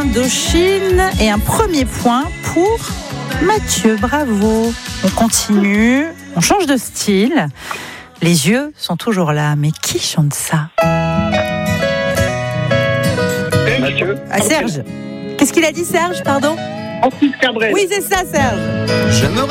Indochine. Et un premier point pour Mathieu, bravo. On continue, on change de style. Les yeux sont toujours là, mais qui chante ça ? Mathieu. Ah, Serge. Qu'est-ce qu'il a dit, Serge, pardon ? Francis Cabrel. Oui, c'est ça, Serge. Je me